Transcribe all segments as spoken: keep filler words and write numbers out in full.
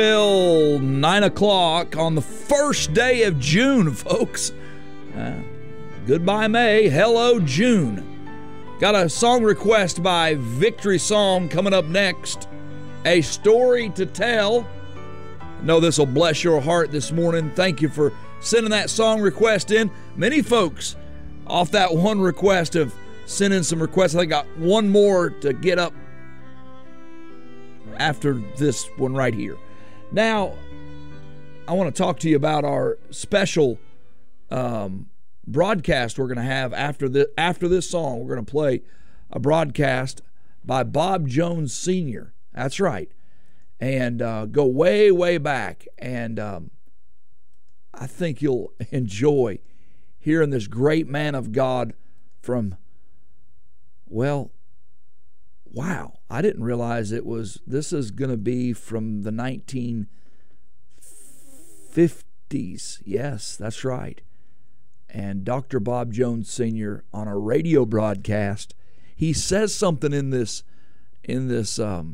Till nine o'clock on the first day of June, folks. Uh, goodbye, May. Hello, June. Got a song request by Victory Song coming up next. A Story to Tell. I know this will bless your heart this morning. Thank you for sending that song request in. Many folks off that one request have sent in some requests. I got one more to get up after this one right here. Now, I want to talk to you about our special um, broadcast we're going to have after the after this song. We're going to play a broadcast by Bob Jones Senior That's right. And uh, go way, way back. And um, I think you'll enjoy hearing this great man of God from, well, wow. I didn't realize it was, this is going to be from the nineteen fifties. Yes, that's right. And Doctor Bob Jones Senior on a radio broadcast, he says something in this, in this um,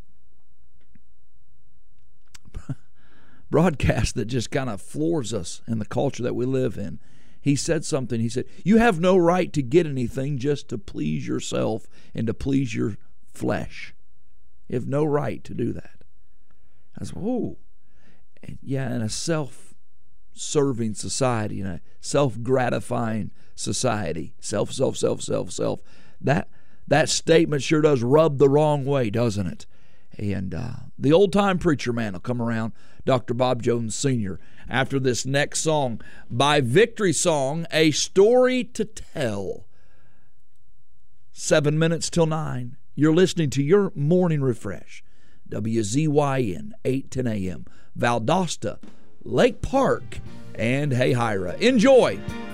broadcast that just kind of floors us in the culture that we live in. He said something. He said, "You have no right to get anything just to please yourself and to please your flesh. You have no right to do that." I was, whoa. And yeah, in a self-serving society, in a self-gratifying society, self, self, self, self, self, that that statement sure does rub the wrong way, doesn't it? And uh, the old-time preacher man will come around, Doctor Bob Jones Senior, after this next song by Victory Song, A Story to Tell. Seven minutes till nine. You're listening to your morning refresh. W Z Y N, eight ten a.m. Valdosta, Lake Park, and Hayhira. Enjoy.